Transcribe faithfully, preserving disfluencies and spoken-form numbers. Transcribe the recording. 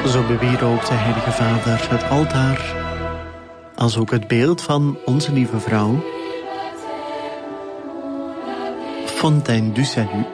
Zo bewierookt de Heilige Vader het altaar, als ook het beeld van Onze Lieve Vrouw. Fontaine du Salut.